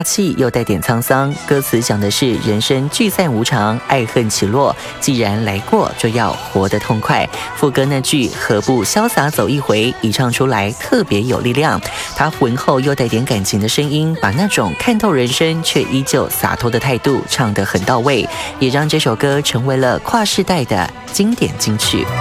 气又带点沧桑，歌词讲的是人生聚散无常，爱恨起落，既然来过，就要活得痛快。副歌那句何不潇洒走一回，一唱出来特别有力量。他浑厚又带点感情的声音，把那种看透人生却依旧洒脱的态度唱得很到位，也让这首歌成为了跨世代的经典金曲。